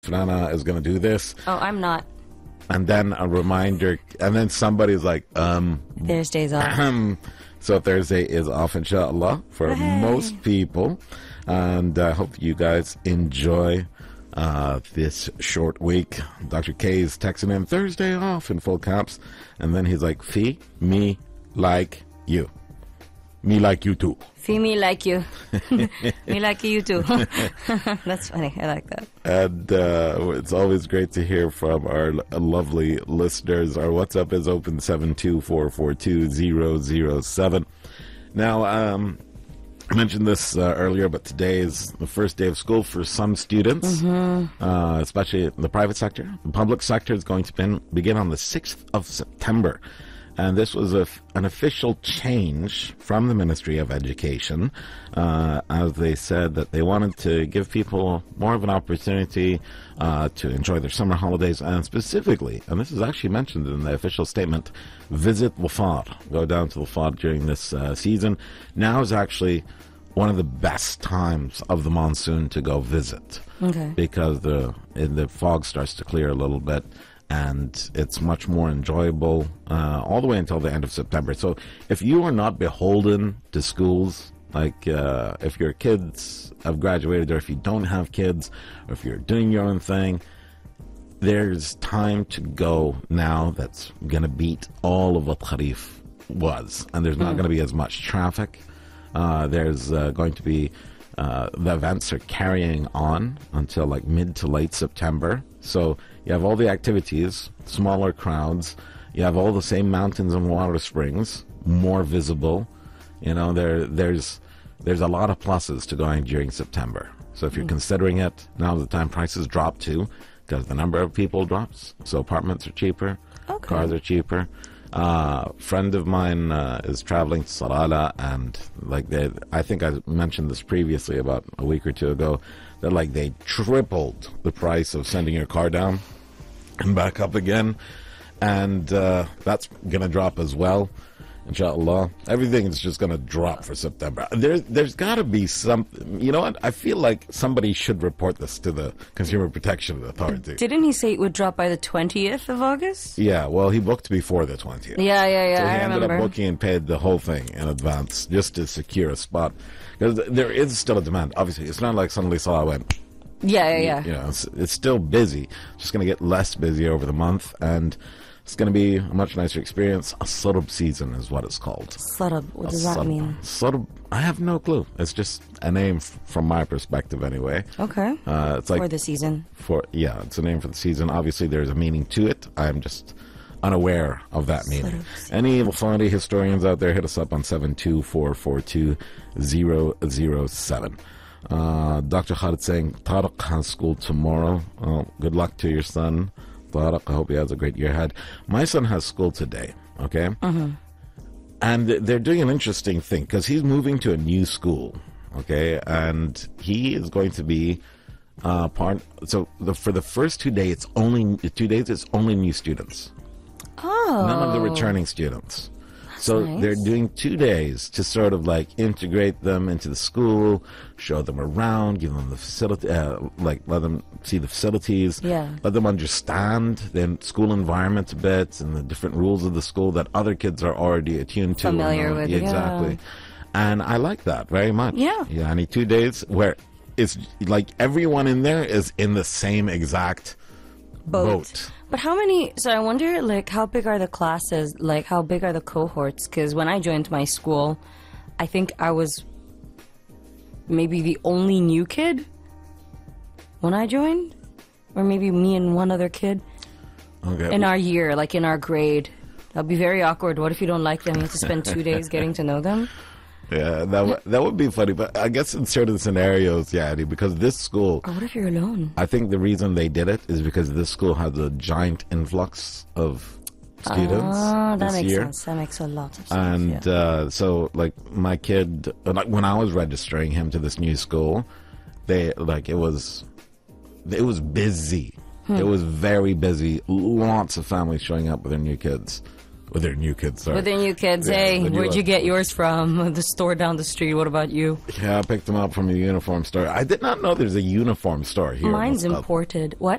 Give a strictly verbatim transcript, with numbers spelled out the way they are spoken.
Frana is going to do this. Oh, I'm not. And then a reminder, and then somebody's like, um, Thursday's off. So Thursday is off, inshallah, for Hey. most people. And I hope you guys enjoy uh, this short week. Doctor K is texting in Thursday off in full caps. And then he's like, Fee, me like you. Me like you too. Fee me like you. Me like you too. That's funny. I like that. And uh, it's always great to hear from our l- lovely listeners. Our WhatsApp is open seven two four four two zero zero seven. Now, um, I mentioned this uh, earlier, but today is the first day of school for some students, mm-hmm. uh, especially in the private sector. The public sector is going to bin- begin on the sixth of September. And this was a, an official change from the Ministry of Education, uh, as they said that they wanted to give people more of an opportunity uh, to enjoy their summer holidays, and specifically, and this is actually mentioned in the official statement, visit Wafad. Go down to Wafad during this uh, season. Now is actually one of the best times of the monsoon to go visit, Okay. because the the fog starts to clear a little bit. And it's much more enjoyable uh, all the way until the end of September. So if you are not beholden to schools, like uh, if your kids have graduated, or if you don't have kids, or if you're doing your own thing, there's time to go now that's going to beat all of what Kharif was. And there's not mm. going to be as much traffic. Uh, there's uh, going to be, uh, the events are carrying on until like mid to late September. So you have all the activities, smaller crowds. You have all the same mountains and water springs, more visible. You know, there there's there's a lot of pluses to going during September. So if you're mm. considering it, now's the time. Prices drop too, because the number of people drops. So apartments are cheaper, okay. cars are cheaper. Uh, a friend of mine uh, is traveling to Sarala, and like they, I think I mentioned this previously about a week or two ago, that like they tripled the price of sending your car down and back up again, and uh, that's gonna drop as well, inshallah. Everything is just gonna drop for September. There, there's gotta be some, you know what? I feel like somebody should report this to the Consumer Protection Authority. Didn't he say it would drop by the twentieth of August? Yeah, well, he booked before the twentieth. Yeah, yeah, yeah. So he I ended remember. up booking and paid the whole thing in advance just to secure a spot. Because there is still a demand. Obviously, it's not like suddenly Salah went. Yeah, yeah, yeah. You know, it's, it's still busy. It's just going to get less busy over the month, and it's going to be a much nicer experience. A Sarab season is what it's called. Sarab, what does A that sarab. mean? Sarab, I have no clue. It's just a name f- from my perspective, anyway. Okay. Uh, it's like for the season. For yeah, it's a name for the season. Obviously, there's a meaning to it. I'm just unaware of that meaning. Any Wafadi historians out there, hit us up on seven two four four two zero zero seven. Uh, Doctor Khalid saying Tariq has school tomorrow. Oh, good luck to your son, Tariq. I hope he has a great year ahead. My son has school today. Okay, mm-hmm. and they're doing an interesting thing because he's moving to a new school. Okay, and he is going to be uh, part. So the, for the first two days, it's only two days. It's only new students. Oh. None of the returning students. That's so nice. They're doing two days to sort of like integrate them into the school, show them around, give them the facility, uh, like let them see the facilities, Yeah. let them understand the school environment a bit and the different rules of the school that other kids are already attuned to. Familiar and, uh, with, yeah, exactly. yeah. And I like that very much. Yeah. Yeah, I need two days where it's like everyone in there is in the same exact Boat. boat. But how many? So I wonder, like, how big are the classes? Like, how big are the cohorts? Because when I joined my school, I think I was maybe the only new kid when I joined, or maybe me and one other kid Okay. in our year, like in our grade. That'd be very awkward. What if you don't like them? You have to spend two days getting to know them. Yeah, that w- that would be funny, but I guess in certain scenarios, yeah, Eddie, because this school, Or what if you're alone? I think the reason they did it is because this school has a giant influx of students Oh, that this makes year. sense. That makes a lot of sense. And yeah. uh, so, like, my kid, uh, like, when I was registering him to this new school, they, like, it was, it was busy. Hmm. It was very busy. Lots of families showing up with their new kids. With their new kids, sorry. With their new kids, Yeah, hey, the new where'd you get ones. yours from? The store down the street. What about you? Yeah, I picked them up from a uniform store. I did not know there's a uniform store here. in Mine's Muscat. imported. What?